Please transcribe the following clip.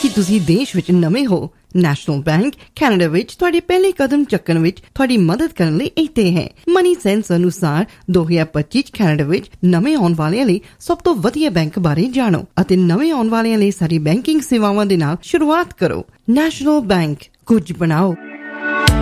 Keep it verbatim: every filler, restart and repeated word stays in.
ਕਿ ਤੁਸੀਂ ਦੇਸ਼ ਵਿੱਚ ਨਵੇਂ ਹੋ। ਨੈਸ਼ਨਲ ਬੈਂਕ ਕੈਨੇਡਾ ਵਿੱਚ ਤੁਹਾਡੇ ਪਹਿਲੇ ਕਦਮ ਚੱਕਣ ਵਿੱਚ ਤੁਹਾਡੀ ਮਦਦ ਕਰਨ ਲਈ ਇੱਥੇ ਹੈ। ਮਨੀ ਸੈਂਸ ਅਨੁਸਾਰ ਦੋ ਹਜ਼ਾਰ ਪੱਚੀ ਚ ਕੈਨੇਡਾ ਵਿੱਚ ਨਵੇਂ ਆਉਣ ਵਾਲਿਆਂ ਲਈ ਸਭ ਤੋਂ ਵਧੀਆ ਬੈਂਕ ਬਾਰੇ ਜਾਣੋ ਅਤੇ ਨਵੇਂ ਆਉਣ ਵਾਲਿਆਂ ਲਈ ਸਾਡੀ ਬੈਂਕਿੰਗ ਸੇਵਾਵਾਂ ਦੇ ਨਾਲ ਸ਼ੁਰੂਆਤ ਕਰੋ। ਨੈਸ਼ਨਲ ਬੈਂਕ, ਕੁਝ ਬਣਾਓ।